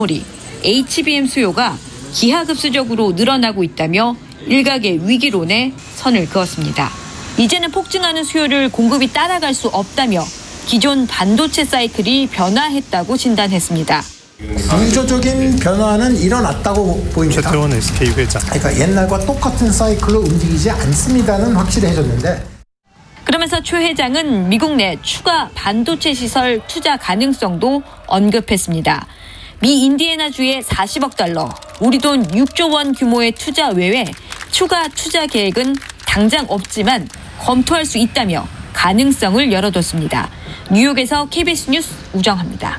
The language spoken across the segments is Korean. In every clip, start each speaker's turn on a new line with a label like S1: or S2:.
S1: HBM 수요가 기하급수적으로 늘어나고 있다며 일각의 위기론에 선을 그었습니다. 이제는 폭증하는 수요를 공급이 따라갈 수 없다며 기존 반도체 사이클이 변화했다고 진단했습니다.
S2: 구조적인 변화는 일어났다고 보입니다.
S3: 최태원 SK 회장.
S2: 그러니까 옛날과 똑같은 사이클로 움직이지 않습니다는 확실해졌는데.
S1: 그러면서 최 회장은 미국 내 추가 반도체 시설 투자 가능성도 언급했습니다. 미 인디애나주의 40억 달러, 우리 돈 6조 원 규모의 투자 외에 추가 투자 계획은 당장 없지만 검토할 수 있다며 가능성을 열어뒀습니다. 뉴욕에서 KBS 뉴스 우정합니다.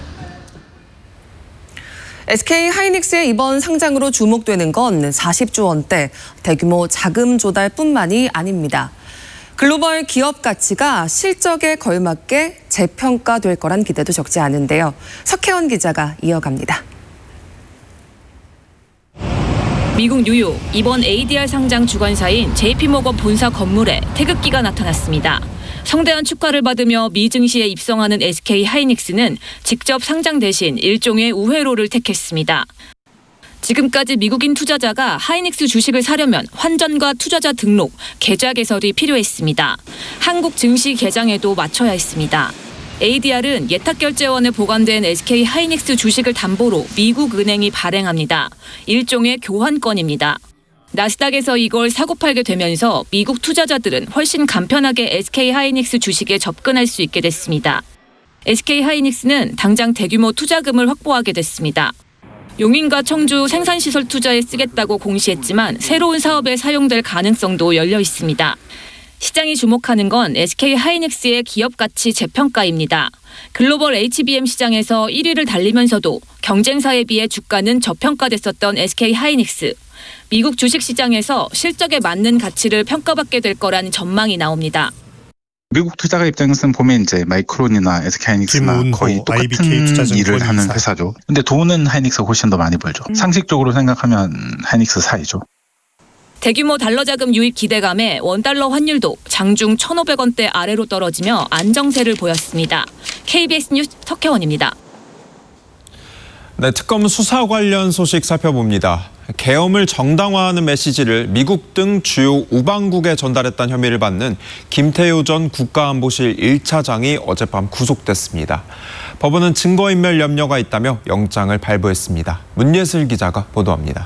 S4: SK 하이닉스의 이번 상장으로 주목되는 건 40조 원대 대규모 자금 조달뿐만이 아닙니다. 글로벌 기업 가치가 실적에 걸맞게 재평가될 거란 기대도 적지 않은데요. 석혜원 기자가 이어갑니다.
S5: 미국 뉴욕, 이번 ADR 상장 주관사인 JP모건 본사 건물에 태극기가 나타났습니다. 성대한 축하를 받으며 미 증시에 입성하는 SK 하이닉스는 직접 상장 대신 일종의 우회로를 택했습니다. 지금까지 미국인 투자자가 하이닉스 주식을 사려면 환전과 투자자 등록, 계좌 개설이 필요했습니다. 한국 증시 개장에도 맞춰야 했습니다. ADR은 예탁결제원에 보관된 SK 하이닉스 주식을 담보로 미국 은행이 발행합니다. 일종의 교환권입니다. 나스닥에서 이걸 사고팔게 되면서 미국 투자자들은 훨씬 간편하게 SK 하이닉스 주식에 접근할 수 있게 됐습니다. SK 하이닉스는 당장 대규모 투자금을 확보하게 됐습니다. 용인과 청주 생산시설 투자에 쓰겠다고 공시했지만 새로운 사업에 사용될 가능성도 열려 있습니다. 시장이 주목하는 건 SK 하이닉스의 기업 가치 재평가입니다. 글로벌 HBM 시장에서 1위를 달리면서도 경쟁사에 비해 주가는 저평가됐었던 SK 하이닉스. 미국 주식시장에서 실적에 맞는 가치를 평가받게 될 거라는 전망이 나옵니다.
S6: 미국 투자가 입장에서는 보면 이제 마이크론이나 SK하이닉스나 거의 똑같은 일을 하는 회사죠. 근데 돈은 하이닉스가 훨씬 더 많이 벌죠. 상식적으로 생각하면 하이닉스 사이죠.
S5: 대규모 달러 자금 유입 기대감에 원달러 환율도 장중 1,500원대 아래로 떨어지며 안정세를 보였습니다. KBS 뉴스 석혜원입니다.
S7: 네, 특검 수사 관련 소식 살펴봅니다. 계엄을 정당화하는 메시지를 미국 등 주요 우방국에 전달했다는 혐의를 받는 김태효 전 국가안보실 1차장이 어젯밤 구속됐습니다. 법원은 증거인멸 염려가 있다며 영장을 발부했습니다. 문예슬 기자가 보도합니다.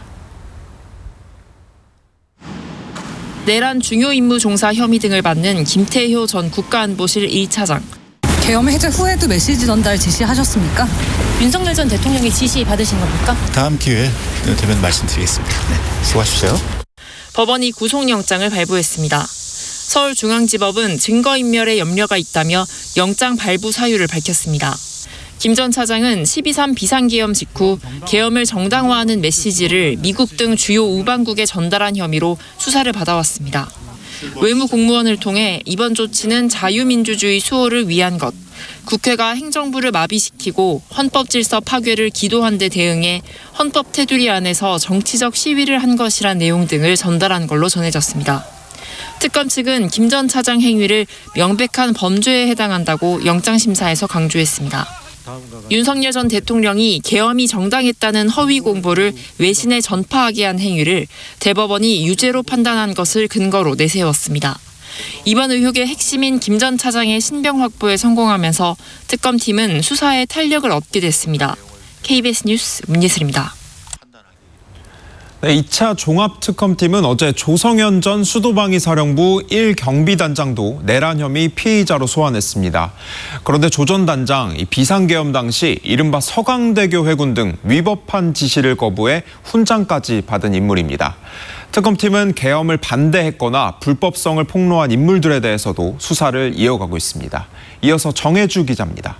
S8: 내란 중요 임무 종사 혐의 등을 받는 김태효 전 국가안보실 1차장.
S9: 계엄 해제 후에도 메시지 전달 지시하셨습니까?
S10: 윤석열 전 대통령이 지시 받으신 겁니까?
S11: 다음 기회에 되면 말씀드리겠습니다. 네, 수고하십시오.
S8: 법원이 구속영장을 발부했습니다. 서울중앙지법은 증거인멸에 염려가 있다며 영장 발부 사유를 밝혔습니다. 김 전 차장은 12.3 비상계엄 직후 계엄을 정당화하는 메시지를 미국 등 주요 우방국에 전달한 혐의로 수사를 받아왔습니다. 외무공무원을 통해 이번 조치는 자유민주주의 수호를 위한 것, 국회가 행정부를 마비시키고 헌법 질서 파괴를 기도한 데 대응해 헌법 테두리 안에서 정치적 시위를 한 것이란 내용 등을 전달한 걸로 전해졌습니다. 특검 측은 김 전 차장 행위를 명백한 범죄에 해당한다고 영장심사에서 강조했습니다. 윤석열 전 대통령이 계엄이 정당했다는 허위 공보를 외신에 전파하게 한 행위를 대법원이 유죄로 판단한 것을 근거로 내세웠습니다. 이번 의혹의 핵심인 김 전 차장의 신병 확보에 성공하면서 특검팀은 수사에 탄력을 얻게 됐습니다. KBS 뉴스 문예슬입니다.
S7: 네, 2차 종합특검팀은 어제 조성현 전 수도방위 사령부 1경비단장도 내란 혐의 피의자로 소환했습니다. 그런데 조 전 단장 비상계엄 당시 이른바 서강대교 해군 등 위법한 지시를 거부해 훈장까지 받은 인물입니다. 특검팀은 계엄을 반대했거나 불법성을 폭로한 인물들에 대해서도 수사를 이어가고 있습니다. 이어서 정혜주 기자입니다.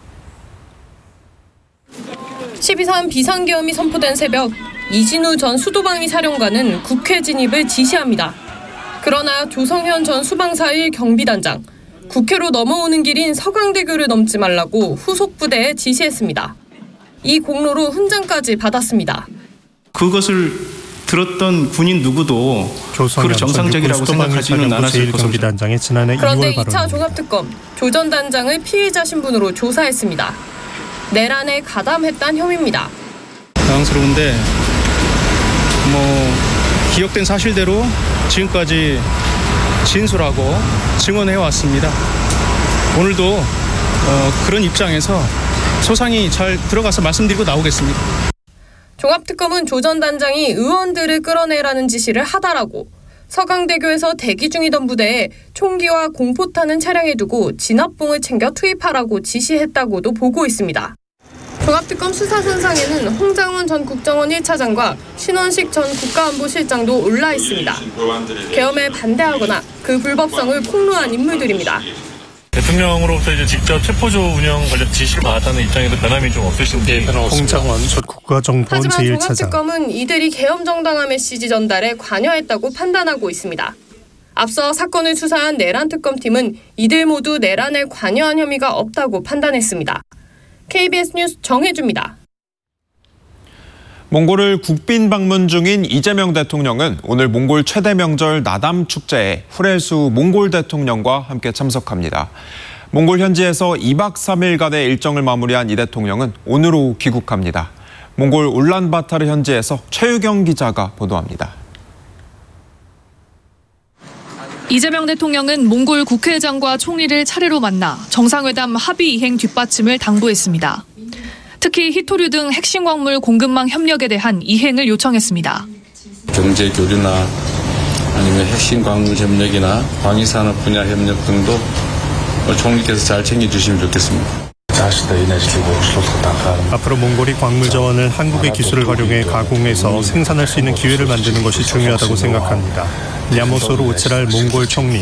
S12: 12.3 비상계엄이 선포된 새벽, 이진우 전 수도방위 사령관은 국회 진입을 지시합니다. 그러나 조성현 전 수방사 1 경비단장, 국회로 넘어오는 길인 서강대교를 넘지 말라고 후속 부대에 지시했습니다. 이 공로로 훈장까지 받았습니다.
S13: 그것을 들었던 군인 누구도 그를 정상적이라고 생각하지는 않았을 것으로.
S12: 그런데 2차 종합특검, 조 전 단장을 피해자 신분으로 조사했습니다. 내란에 가담했다는 혐의입니다.
S13: 원망스러운데 기억된 사실대로 지금까지 진술하고 증언해 왔습니다. 오늘도 그런 입장에서 소상히 잘 들어가서 말씀드리고 나오겠습니다.
S12: 종합특검은 조 전 단장이 의원들을 끌어내라는 지시를 하다라고 서강대교에서 대기 중이던 부대에 총기와 공포탄은 차량에 두고 진압봉을 챙겨 투입하라고 지시했다고도 보고 있습니다. 종합특검 수사선상에는 홍장훈 전 국정원 1차장과 신원식 전 국가안보실장도 올라 있습니다. 계엄에 반대하거나 그 불법성을 폭로한 인물들입니다.
S3: 대통령으로부터 이제 직접 체포조 운영 관련 지시를 받았다는 입장에도 변함이 좀 없으신지.
S13: 홍장원 전 국가정보원
S12: 하지만
S13: 제1차장.
S12: 종합특검은 이들이 계엄정당화 메시지 전달에 관여했다고 판단하고 있습니다. 앞서 사건을 수사한 내란 특검팀은 이들 모두 내란에 관여한 혐의가 없다고 판단했습니다. KBS 뉴스 정혜주입니다.
S7: 몽골을 국빈 방문 중인 이재명 대통령은 오늘 몽골 최대 명절 나담 축제에 후레수 몽골 대통령과 함께 참석합니다. 몽골 현지에서 2박 3일간의 일정을 마무리한 이 대통령은 오늘 오후 귀국합니다. 몽골 울란바타르 현지에서 최유경 기자가 보도합니다.
S14: 이재명 대통령은 몽골 국회의장과 총리를 차례로 만나 정상회담 합의 이행 뒷받침을 당부했습니다. 특히 히토류 등 핵심 광물 공급망 협력에 대한 이행을 요청했습니다.
S15: 경제 교류나 아니면 핵심 광물 협력이나 광위산업 분야 협력 등도 총리께서 잘 챙겨주시면 좋겠습니다.
S13: 앞으로 몽골이 광물 자원을 한국의 기술을 활용해 가공해서 생산할 수 있는 기회를 만드는 것이 중요하다고 생각합니다. 야모소르 우체랄 몽골 총리.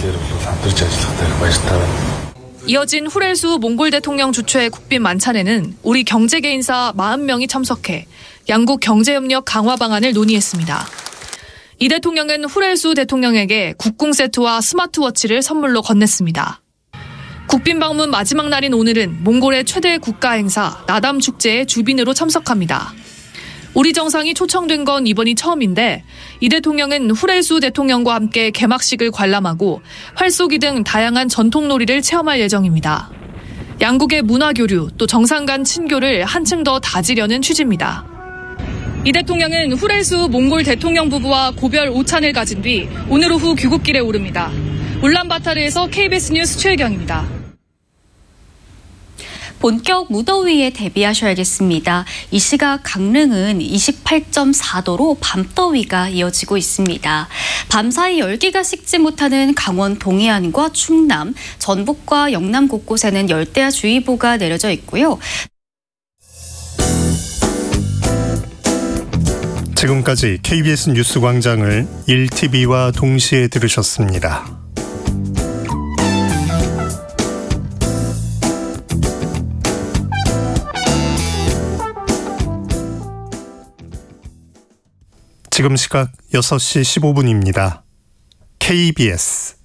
S14: 이어진 후레수 몽골 대통령 주최 국빈 만찬에는 우리 경제개인사 40명이 참석해 양국 경제협력 강화 방안을 논의했습니다. 이 대통령은 후레수 대통령에게 국궁 세트와 스마트워치를 선물로 건넸습니다. 국빈 방문 마지막 날인 오늘은 몽골의 최대 국가 행사 나담 축제에 주빈으로 참석합니다. 우리 정상이 초청된 건 이번이 처음인데 이 대통령은 후레수 대통령과 함께 개막식을 관람하고 활쏘기 등 다양한 전통놀이를 체험할 예정입니다. 양국의 문화교류 또 정상 간 친교를 한층 더 다지려는 취지입니다. 이 대통령은 후레수 몽골 대통령 부부와 고별 오찬을 가진 뒤 오늘 오후 귀국길에 오릅니다. 울란바타르에서 KBS 뉴스 최혜경입니다.
S16: 본격 무더위에 대비하셔야겠습니다. 이 시각 강릉은 28.4도로 밤더위가 이어지고 있습니다. 밤사이 열기가 식지 못하는 강원 동해안과 충남, 전북과 영남 곳곳에는 열대야주의보가 내려져 있고요.
S13: 지금까지 KBS 뉴스광장을 1TV와 동시에 들으셨습니다. 지금 시각 6시 15분입니다. KBS